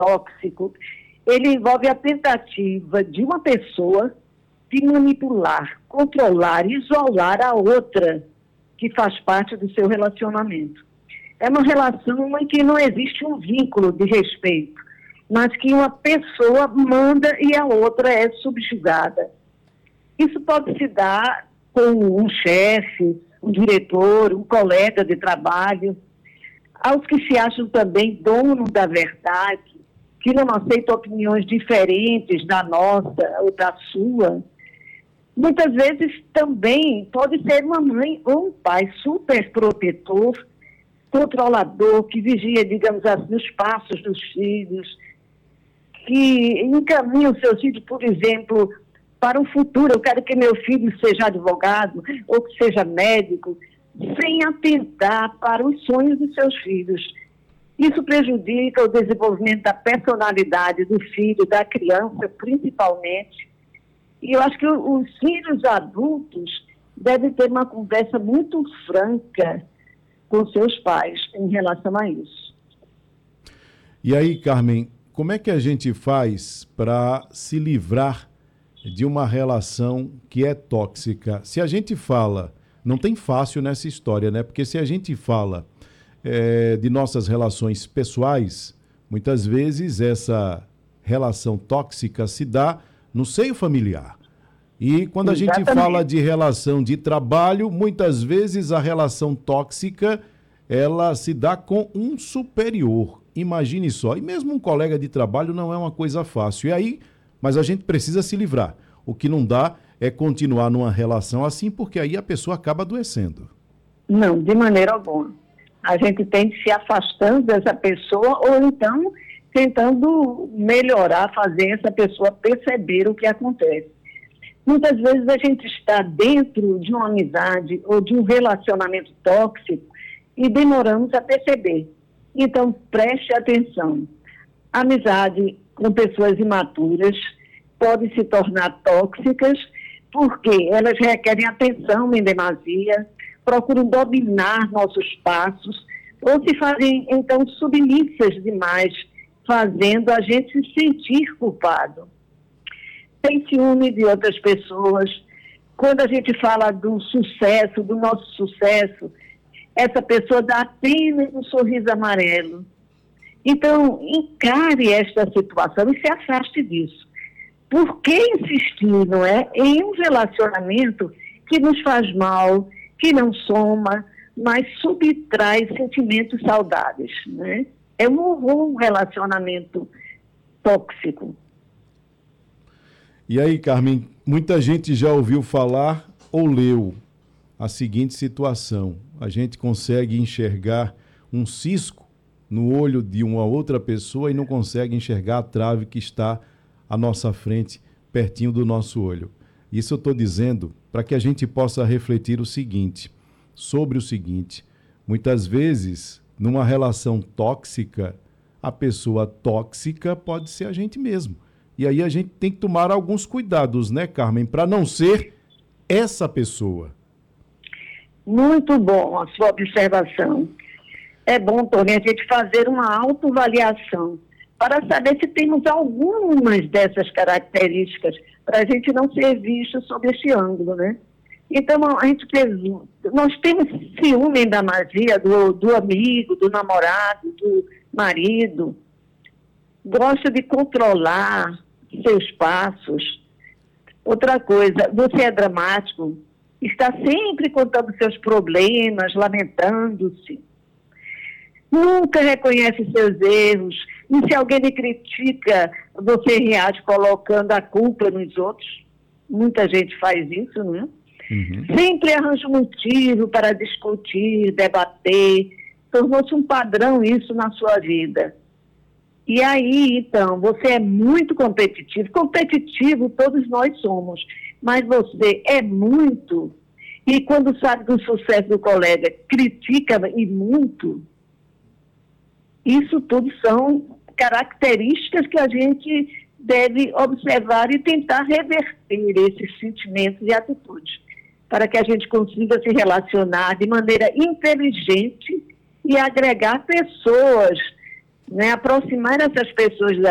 tóxico, ele envolve a tentativa de uma pessoa de manipular, controlar, isolar a outra que faz parte do seu relacionamento. É uma relação em que não existe um vínculo de respeito, mas que uma pessoa manda e a outra é subjugada. Isso pode se dar com um chefe, um diretor, um colega de trabalho, aos que se acham também donos da verdade, que não aceitam opiniões diferentes da nossa ou da sua. Muitas vezes também pode ser uma mãe ou um pai super protetor, controlador, que vigia, digamos assim, os passos dos filhos, que encaminha os seus filhos, por exemplo, para o futuro. Eu quero que meu filho seja advogado ou que seja médico, sem atentar para os sonhos dos seus filhos. Isso prejudica o desenvolvimento da personalidade do filho, da criança, principalmente. E eu acho que os filhos adultos devem ter uma conversa muito franca com seus pais em relação a isso. E aí, Carmen, como é que a gente faz para se livrar de uma relação que é tóxica? Se a gente fala, não tem fácil nessa história, né? Porque se a gente fala de nossas relações pessoais, muitas vezes essa relação tóxica se dá no seio familiar. E quando a gente fala de relação de trabalho, muitas vezes a relação tóxica, ela se dá com um superior. Imagine só. E mesmo um colega de trabalho não é uma coisa fácil. E aí, mas a gente precisa se livrar. O que não dá é continuar numa relação assim, porque aí a pessoa acaba adoecendo. Não, de maneira alguma. A gente tem que se afastando dessa pessoa ou então tentando melhorar, fazer essa pessoa perceber o que acontece. Muitas vezes a gente está dentro de uma amizade ou de um relacionamento tóxico e demoramos a perceber. Então, preste atenção. Amizade com pessoas imaturas pode se tornar tóxicas porque elas requerem atenção em demasia, procuram dominar nossos passos ou se fazem, então, submissas demais, fazendo a gente se sentir culpado. Tem ciúme de outras pessoas. Quando a gente fala do sucesso, do nosso sucesso, essa pessoa dá apenas um sorriso amarelo. Então, encare esta situação e se afaste disso. Por que insistir, não é, em um relacionamento que nos faz mal, que não soma, mas subtrai sentimentos saudáveis, né? É um relacionamento tóxico. E aí, Carmen, muita gente já ouviu falar ou leu a seguinte situação. A gente consegue enxergar um cisco no olho de uma outra pessoa e não consegue enxergar a trave que está à nossa frente, pertinho do nosso olho. Isso eu estou dizendo para que a gente possa refletir sobre o seguinte. Muitas vezes, numa relação tóxica, a pessoa tóxica pode ser a gente mesmo. E aí a gente tem que tomar alguns cuidados, né, Carmen, para não ser essa pessoa. Muito bom a sua observação. É bom, Tony, a gente fazer uma autoavaliação para saber se temos algumas dessas características, para a gente não ser visto sob esse ângulo, né? Então, nós temos ciúme da demasia do amigo, do namorado, do marido, gosta de controlar seus passos. Outra coisa, você é dramático, está sempre contando seus problemas, lamentando-se. Nunca reconhece seus erros. E se alguém lhe critica, você reage colocando a culpa nos outros. Muita gente faz isso, não é? Uhum. Sempre arranja um motivo para discutir, debater. Tornou-se um padrão isso na sua vida. E aí, então, você é muito competitivo. Competitivo todos nós somos, mas você é muito. E quando sabe do sucesso do colega, critica e muito. Isso tudo são características que a gente deve observar e tentar reverter esses sentimentos e atitudes, para que a gente consiga se relacionar de maneira inteligente e agregar pessoas né, aproximar essas pessoas da